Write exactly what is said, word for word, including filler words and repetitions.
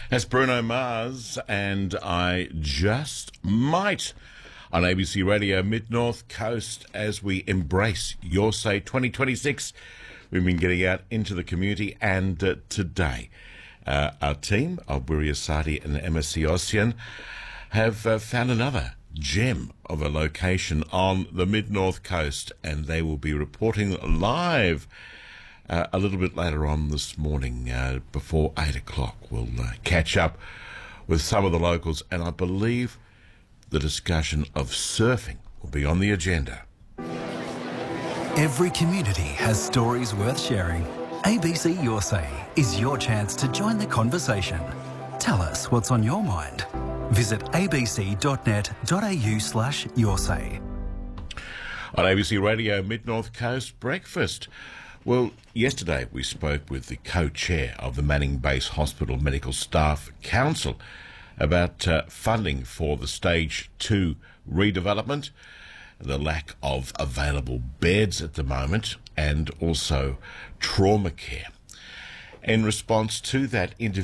That's Bruno Mars and I Just Might on A B C Radio Mid-North Coast as we embrace Your Say twenty twenty-six. We've been getting out into the community, and uh, today uh, our team of Buria Sadi and Emma Siosian have uh, found another gem of a location on the Mid-North Coast, and they will be reporting live Uh, a little bit later on this morning, uh, before eight o'clock. We'll uh, catch up with some of the locals, and I believe the discussion of surfing will be on the agenda. Every community has stories worth sharing. A B C Your Say is your chance to join the conversation. Tell us what's on your mind. Visit abc.net.au slash your say. On A B C Radio Mid-North Coast Breakfast. Well, yesterday we spoke with the co-chair of the Manning Base Hospital Medical Staff Council about uh, funding for the Stage two redevelopment, the lack of available beds at the moment, and also trauma care. In response to that interview,